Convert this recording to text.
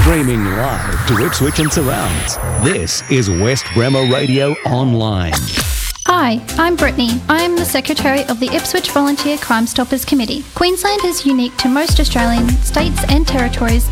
Streaming live to Ipswich and surrounds. This is West Bremer Radio Online. Hi, I'm Brittany. I am the Secretary of the Ipswich Volunteer Crime Stoppers Committee. Queensland is unique to most Australian states and territories